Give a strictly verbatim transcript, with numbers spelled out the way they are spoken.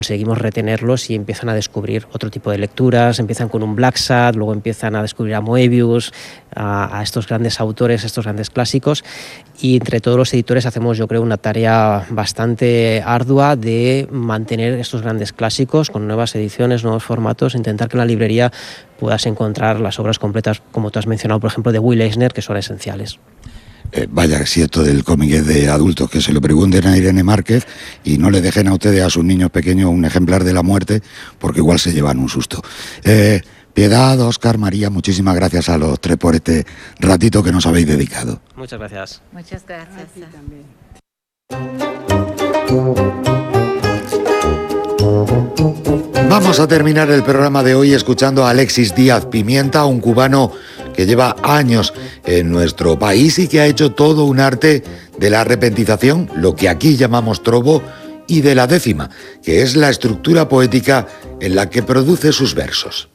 Conseguimos retenerlos y empiezan a descubrir otro tipo de lecturas, empiezan con un Blacksad, luego empiezan a descubrir a Moebius, a, a estos grandes autores, estos grandes clásicos, y entre todos los editores hacemos, yo creo, una tarea bastante ardua de mantener estos grandes clásicos con nuevas ediciones, nuevos formatos, intentar que en la librería puedas encontrar las obras completas, como tú has mencionado, por ejemplo, de Will Eisner, que son esenciales. Eh, vaya, si esto del cómic es de adultos, que se lo pregunten a Irene Márquez y no le dejen a ustedes, a sus niños pequeños, un ejemplar de La Muerte, porque igual se llevan un susto. Eh, Piedad, Óscar, María, muchísimas gracias a los tres por este ratito que nos habéis dedicado. Muchas gracias. Muchas gracias. Vamos a terminar el programa de hoy escuchando a Alexis Díaz Pimienta, un cubano que lleva años en nuestro país y que ha hecho todo un arte de la repentización, lo que aquí llamamos trobo, y de la décima, que es la estructura poética en la que produce sus versos.